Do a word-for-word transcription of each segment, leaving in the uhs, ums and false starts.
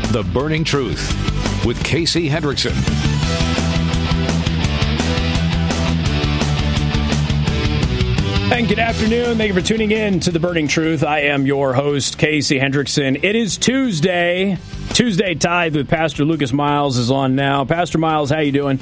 The Burning Truth with Casey Hendrickson. And good afternoon. Thank you for tuning in to The Burning Truth. I am your host, Casey Hendrickson. It is Tuesday. Tuesday Tithe with Pastor Lucas Miles is on now. Pastor Miles, how you doing?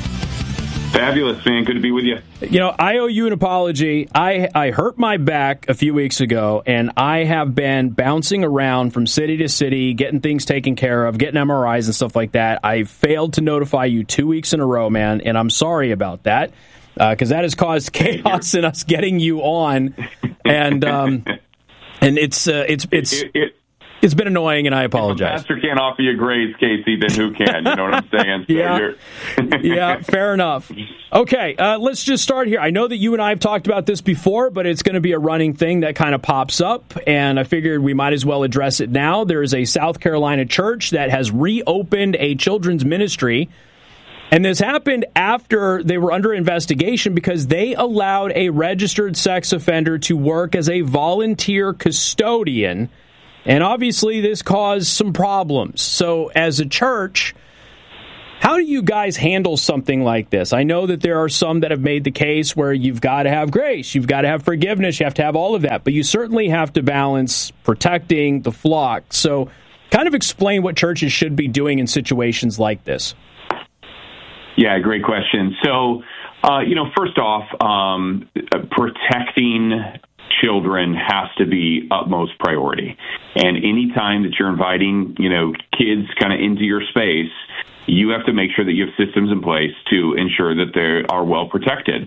Fabulous, man. Good to be with you. You know, I owe you an apology. I, I hurt my back a few weeks ago, and I have been bouncing around from city to city, getting things taken care of, getting M R Is and stuff like that. I failed to notify you two weeks in a row, man, and I'm sorry about that, because uh, that has caused chaos in us getting you on, and um, and it's uh, it's it's. It, it, It's been annoying, and I apologize. If a pastor can't offer you grace, Casey, then who can? You know what I'm saying? So yeah, yeah, fair enough. Okay, uh, let's just start here. I know that you and I have talked about this before, but it's going to be a running thing that kind of pops up, and I figured we might as well address it now. There is a South Carolina church that has reopened a children's ministry, and this happened after they were under investigation because they allowed a registered sex offender to work as a volunteer custodian. And obviously, this caused some problems. So as a church, how do you guys handle something like this? I know that there are some that have made the case where you've got to have grace, you've got to have forgiveness, you have to have all of that. But you certainly have to balance protecting the flock. So kind of explain what churches should be doing in situations like this. Yeah, great question. So, uh, you know, first off, um, protecting children has to be utmost priority. And any time that you're inviting, you know, kids kind of into your space, you have to make sure that you have systems in place to ensure that they are well protected.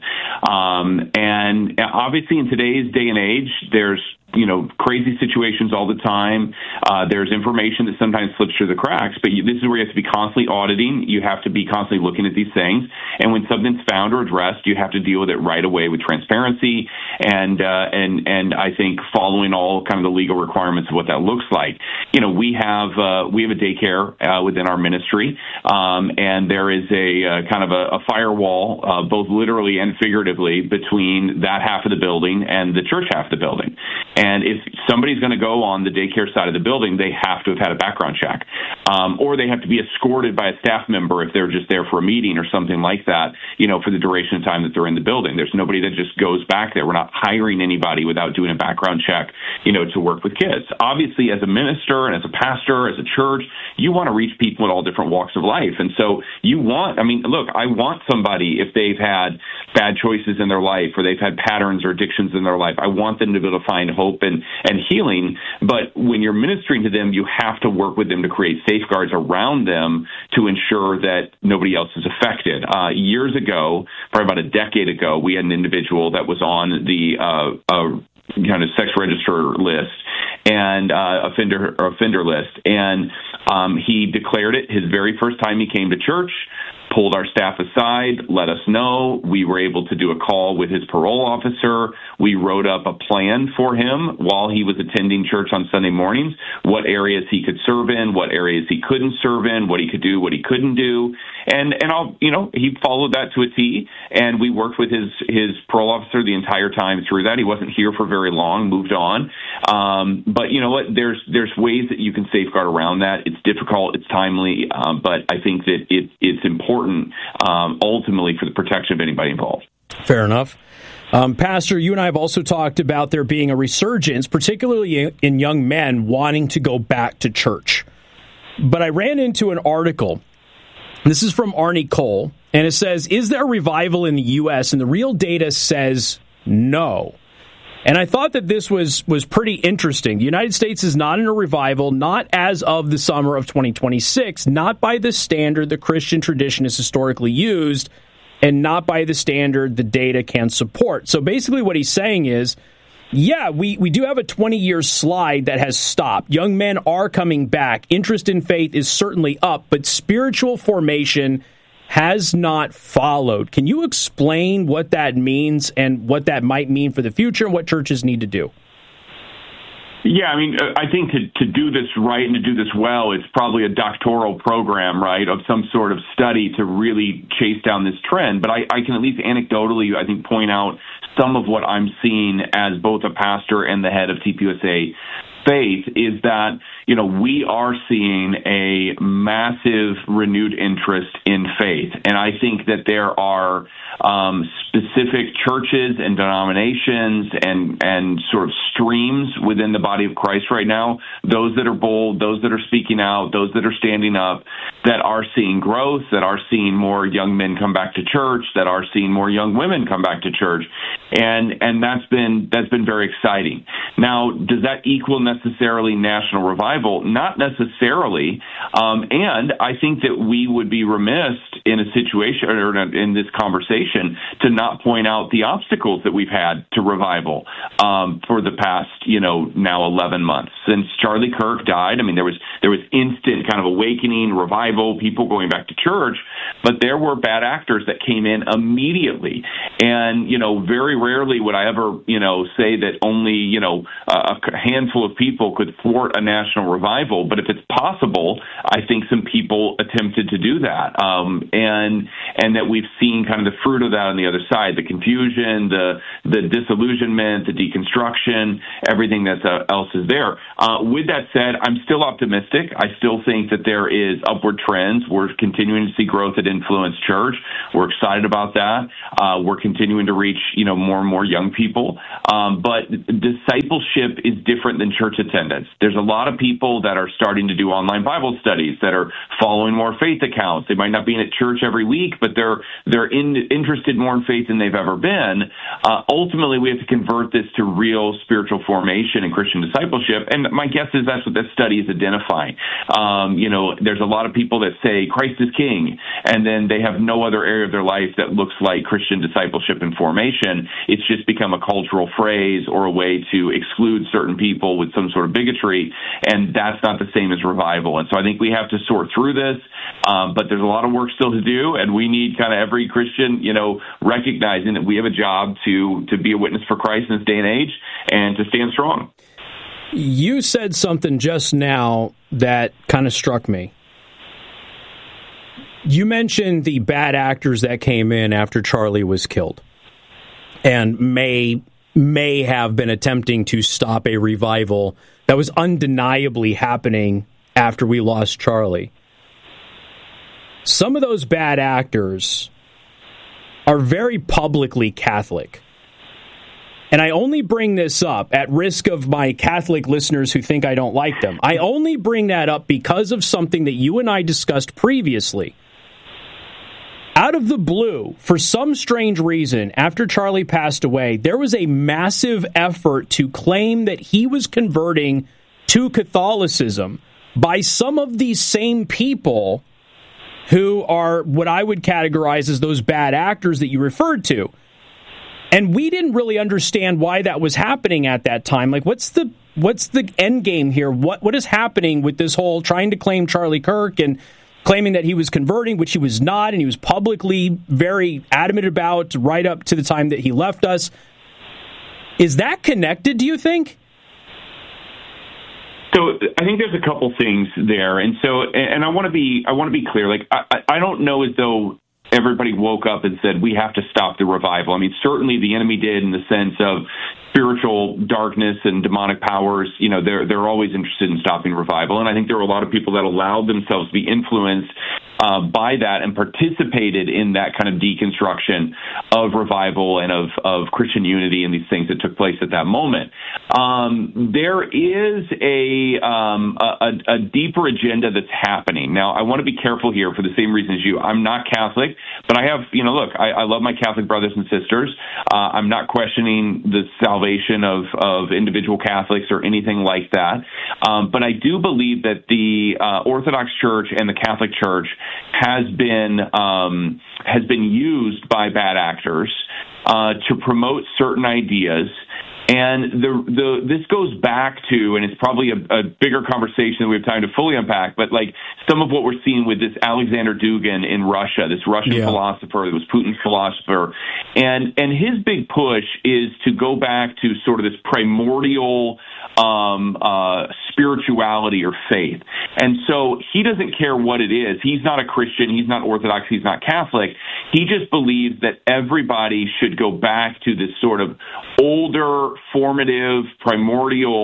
Um, and obviously in today's day and age, there's, you know, crazy situations all the time. Uh, there's information that sometimes slips through the cracks, but you, this is where you have to be constantly auditing. You have to be constantly looking at these things. And when something's found or addressed, you have to deal with it right away with transparency and, uh, and, and I think following all kind of the legal requirements of what that looks like. You know, we have, uh, we have a daycare, uh, within our ministry. Um, and there is a, uh, kind of a, a firewall, uh, both literally and figuratively between that half of the building and the church half of the building. And if somebody's going to go on the daycare side of the building, they have to have had a background check. Um, or they have to be escorted by a staff member if they're just there for a meeting or something like that, you know, for the duration of time that they're in the building. There's nobody that just goes back there. We're not hiring anybody without doing a background check, you know, to work with kids. Obviously, as a minister and as a pastor, as a church, you want to reach people in all different walks of life. And so you want, I mean, look, I want somebody, if they've had bad choices in their life or they've had patterns or addictions in their life, I want them to be able to find hope and, and healing. But when you're ministering to them, you have to work with them to create safeguards around them to ensure that nobody else is affected. Uh, years ago, probably about a decade ago, we had an individual that was on the uh, uh, kind of sex register list and uh, offender offender list, and um, he declared it his very first time he came to church. Pulled our staff aside, let us know. We were able to do a call with his parole officer. We wrote up a plan for him while he was attending church on Sunday mornings, what areas he could serve in, what areas he couldn't serve in, what he could do, what he couldn't do. And, and I'll, you know, he followed that to a T, and we worked with his, his parole officer the entire time through that. He wasn't here for very long, moved on. Um, but you know what? There's, there's ways that you can safeguard around that. It's difficult, it's timely, um, but I think that it, it's important Um, ultimately for the protection of anybody involved. Fair enough. Um, Pastor, you and I have also talked about there being a resurgence, particularly in young men wanting to go back to church. But I ran into an article. This is from Arnie Cole, and it says, is there a revival in the U S? And the real data says no. And I thought that this was, was pretty interesting. The United States is not in a revival, not as of the summer of twenty twenty-six, not by the standard the Christian tradition has historically used, and not by the standard the data can support. So basically what he's saying is, yeah, we, we do have a twenty-year slide that has stopped. Young men are coming back. Interest in faith is certainly up, but spiritual formation has not followed. Can you explain what that means and what that might mean for the future and what churches need to do? Yeah, I mean, I think to, to do this right and to do this well, it's probably a doctoral program, right, of some sort of study to really chase down this trend. But I, I can at least anecdotally, I think, point out some of what I'm seeing as both a pastor and the head of T P U S A Faith is that, you know, we are seeing a massive renewed interest in faith. And I think that there are um, specific churches and denominations and, and sort of streams within the body of Christ right now, those that are bold, those that are speaking out, those that are standing up, that are seeing growth, that are seeing more young men come back to church, that are seeing more young women come back to church. And and that's been that's been very exciting. Now, does that equal necessarily national revival? Not necessarily. Um, and I think that we would be remiss in a situation or in this conversation to not point out the obstacles that we've had to revival um, for the past, you know, now eleven months since Charlie Kirk died. I mean, there was there was instant kind of awakening, revival, people going back to church, but there were bad actors that came in immediately. And, you know, very rarely would I ever, you know, say that only, you know, a handful of people could thwart a national revival. But if it's possible, I think some people attempted to do that. Um, and and that we've seen kind of the fruit of that on the other side, the confusion, the the disillusionment, the deconstruction, everything that uh, else is there. Uh, with that said, I'm still optimistic. I still think that there is upward trends. We're continuing to see growth at Influence Church. We're excited about that. Uh, we're continuing to reach, you know, more and more young people. Um, but discipleship is different than church attendance. There's a lot of people that are starting to do online Bible studies, that are following more faith accounts. They might not be in at church every week, but they're they're in, interested more in faith than they've ever been. Uh, ultimately, we have to convert this to real spiritual formation and Christian discipleship. And my guess is that's what this study is identifying. Um, you know, there's a lot of people that say Christ is king, and then they have no other area of their life that looks like Christian discipleship and formation. It's just become a cultural phrase or a way to exclude certain people with some sort of bigotry, and that's not the same as revival. And so I think we have to sort through this, um, but there's a lot of work still to do, and we need kind of every Christian, you know, recognizing that we have a job to to be a witness for Christ in this day and age and to stand strong. You said something just now that kind of struck me. You mentioned the bad actors that came in after Charlie was killed and may may have been attempting to stop a revival that was undeniably happening after we lost Charlie. Some of those bad actors are very publicly Catholic. And I only bring this up at risk of my Catholic listeners who think I don't like them. I only bring that up because of something that you and I discussed previously. Out of the blue, for some strange reason, after Charlie passed away, there was a massive effort to claim that he was converting to Catholicism by some of these same people who are what I would categorize as those bad actors that you referred to. And we didn't really understand why that was happening at that time. Like, what's the what's the end game here? What what is happening with this whole trying to claim Charlie Kirk and claiming that he was converting, which he was not, and he was publicly very adamant about right up to the time that he left us? Is that connected, do you think? So I think there's a couple things there, and so and I want to be I want to be clear. Like I, I don't know as though everybody woke up and said, we have to stop the revival. I mean, certainly the enemy did in the sense of spiritual darkness and demonic powers. You know, they're, they're always interested in stopping revival. And I think there were a lot of people that allowed themselves to be influenced uh, by that and participated in that kind of deconstruction of revival and of, of Christian unity and these things that took place at that moment. Um, there is a, um, a, a deeper agenda that's happening. Now, I want to be careful here for the same reason as you. I'm not Catholic, but I have, you know, look, I, I love my Catholic brothers and sisters. Uh, I'm not questioning the salvation of, of individual Catholics or anything like that. Um, but I do believe that the uh, Orthodox Church and the Catholic Church has been um, has been used by bad actors uh, to promote certain ideas. And the the this goes back to, and it's probably a, a bigger conversation than we have time to fully unpack, but like some of what we're seeing with this Alexander Dugin in Russia, this Russian yeah. philosopher, that was Putin's philosopher, and and his big push is to go back to sort of this primordial um, uh, spirituality or faith. And so he doesn't care what it is. He's not a Christian. He's not Orthodox. He's not Catholic. He just believes that everybody should go back to this sort of older, formative, primordial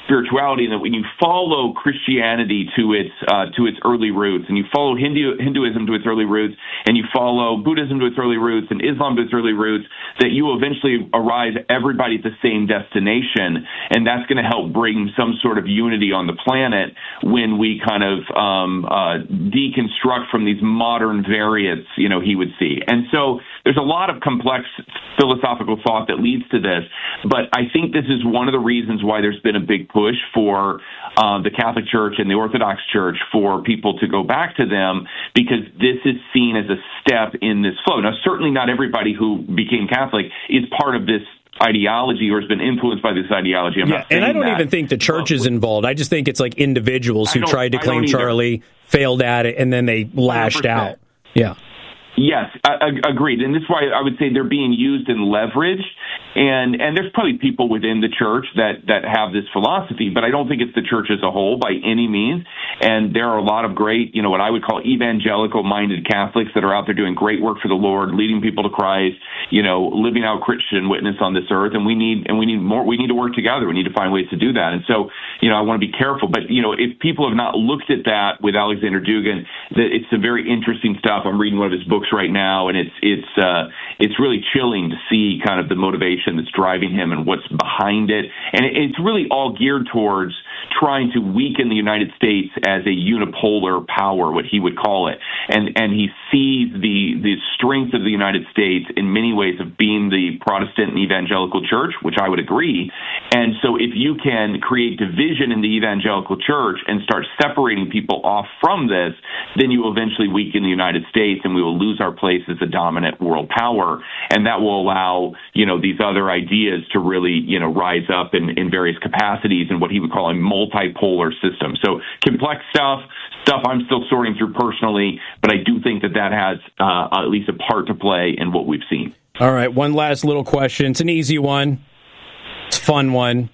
spirituality, and that when you follow Christianity to its uh, to its early roots, and you follow Hindu, Hinduism to its early roots, and you follow Buddhism to its early roots, and Islam to its early roots, that you will eventually arrive everybody at the same destination, and that's going to help bring some sort of unity on the planet when we kind of um, uh, deconstruct from these modern variants, you know, he would see. And so there's a lot of complex philosophical thought that leads to this, but I think this is one of the reasons why there's been a big push for uh, the Catholic Church and the Orthodox Church for people to go back to them, because this is seen as a step in this flow. Now, certainly not everybody who became Catholic is part of this ideology or has been influenced by this ideology. I'm yeah, not saying and I don't that. even think the church is involved. I just think it's like individuals who tried to claim Charlie, failed at it, and then they lashed one hundred percent out. Yeah. Yes, I, I, agreed. And this is why I would say they're being used and leveraged. And and there's probably people within the church that, that have this philosophy, but I don't think it's the church as a whole by any means. And there are a lot of great, you know, what I would call evangelical-minded Catholics that are out there doing great work for the Lord, leading people to Christ, you know, living out Christian witness on this earth. And we need and we need more. We need to work together. We need to find ways to do that. And so, you know, I want to be careful. But, you know, if people have not looked at that with Alexander Dugin, that it's some very interesting stuff. I'm reading one of his books right now, and it's it's uh, it's really chilling to see kind of the motivation that's driving him and what's behind it. And it's really all geared towards trying to weaken the United States as a unipolar power, what he would call it. And and he sees the the strength of the United States in many ways of being the Protestant and evangelical church, which I would agree. And so if you can create division in the evangelical church and start separating people off from this, then you will eventually weaken the United States, and we will lose our place as a dominant world power. And that will allow, you know, these other ideas to really, you know, rise up in, in various capacities in what he would call a multipolar system. So complex stuff, stuff I'm still sorting through personally, but I do think that that has uh, at least a part to play in what we've seen. All right, one last little question. It's an easy one. It's a fun one.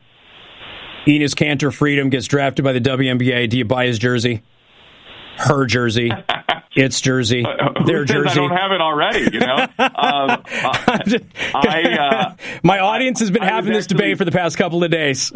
Enes Kanter Freedom gets drafted by the W N B A. Do you buy his jersey? Her jersey. Its jersey. Uh, their jersey. I don't have it already, you know? um, uh, I, uh, My audience has been I having this actually... debate for the past couple of days.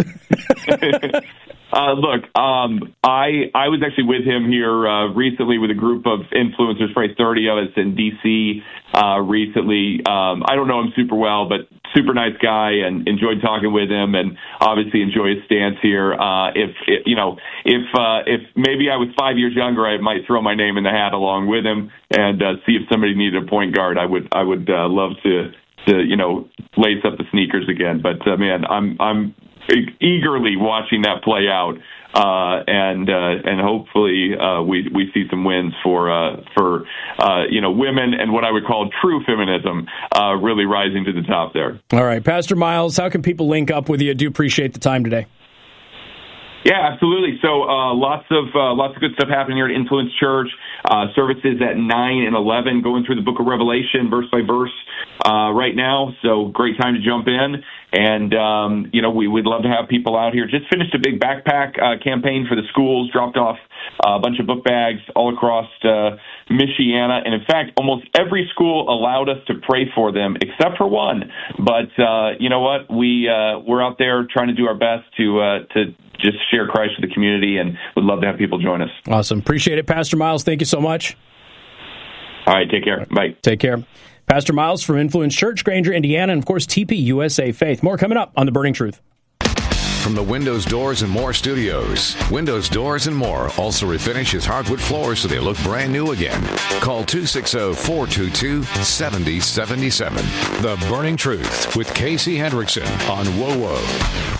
Uh, look, um, I I was actually with him here uh, recently with a group of influencers, probably thirty of us in D C uh, recently. Um, I don't know him super well, but super nice guy, and enjoyed talking with him, and obviously enjoy his stance here. Uh, if, if you know, if uh, if maybe I was five years younger, I might throw my name in the hat along with him and uh, see if somebody needed a point guard. I would I would uh, love to to you know lace up the sneakers again. But uh, man, I'm I'm. eagerly watching that play out, uh, and uh, and hopefully uh, we we see some wins for uh, for uh, you know women and what I would call true feminism uh, really rising to the top there. All right, Pastor Miles, how can people link up with you? I do appreciate the time today. Yeah, absolutely. So uh, lots of uh, lots of good stuff happening here at Influence Church. Uh, services at nine and eleven, going through the book of Revelation verse by verse uh, right now. So great time to jump in. And, um, you know, we would love to have people out here. Just finished a big backpack uh, campaign for the schools, dropped off uh, a bunch of book bags all across uh, Michiana. And, in fact, almost every school allowed us to pray for them except for one. But, uh, you know what? We, uh, we're out there trying to do our best to uh, to just share Christ with the community, and would love to have people join us. Awesome. Appreciate it, Pastor Miles. Thank you so much. All right. Take care. Bye. Take care. Pastor Miles from Influence Church, Granger, Indiana, and, of course, T P U S A Faith. More coming up on The Burning Truth. From the Windows, Doors, and More studios, Windows, Doors, and More also refinishes hardwood floors so they look brand new again. Call two six zero, four two two, seven zero seven seven. The Burning Truth with Casey Hendrickson on W O W O.